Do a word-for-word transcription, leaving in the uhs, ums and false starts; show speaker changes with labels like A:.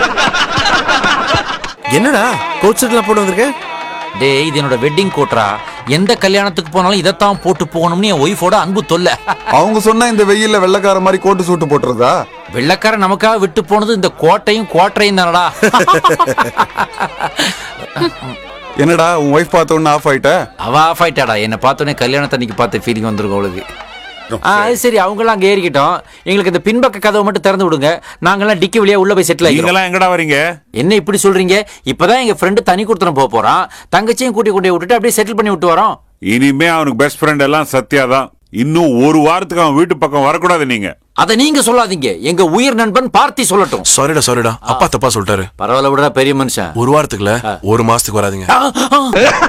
A: என்னடா கோட் ஷர்ட்லாம் போட்டு வந்திருக்க?
B: டேய், இது என்னோட வெட்டிங் கோட்ரா. எந்த கல்யாணத்துக்கு போனாலும் இதைத்தான் போட்டு போகணும்னு என் ஒய்ஃபோட அன்பு தொல்லை.
C: அவங்க சொன்னா இந்த வெயில்ல வெள்ளைக்கார மாதிரி கோட்டு சூட்டு போட்டுறதா?
B: வெள்ளைக்காரன் நமக்காக விட்டு போனது இந்த கோட்டையும் கோட்டையும் தானடா.
C: என்னடா உன் ஒய்ஃப் பார்த்த உடனே ஆஃப் ஆயிட்ட?
B: அவ ஆஃப் ஆயிட்டாடா. என்னை பார்த்தோன்னே கல்யாணத்தன்னைக்கு பார்த்த ஃபீலிங் வந்துருக்கும் அவளுக்கு. ஆ சரி, அவங்களாம் அங்கே ஏறிக்கிட்டோம். எங்களுக்கு இந்த பின்பக்க கதவை மட்டும் திறந்து விடுங்க. நாங்கெல்லாம் டிக்கி வழியா உள்ள போய் செட்டில் ஆகிக்கலாம்.
D: எங்கடா வரீங்க?
B: என்ன இப்படி சொல்றீங்க? இப்பதான் எங்க ஃப்ரெண்டு தனி கொடுத்துன போக போறான். தங்கச்சியும் கூட்டி கூட்டி விட்டுட்டு அப்படியே செட்டில் பண்ணி விட்டு வரோம்.
D: இனிமே அவனுக்கு பெஸ்ட் ஃப்ரெண்ட் எல்லாம் சத்யா தான். இன்னும் ஒரு வாரத்துக்கு அவன் வீட்டு பக்கம் வரக்கூடாது. நீங்க
B: அதை நீங்க சொல்லாதீங்க, எங்க உயிர் நண்பன் பார்த்தி சொல்லட்டும்.
A: சாரிடா சாரிடா, அப்பா தப்பா சொல்லிட்டாரு.
B: பரவாயில்ல விடுறா, பெரிய மனுஷன்.
A: ஒரு வாரத்துக்குல ஒரு மாசத்துக்கு வராதீங்க.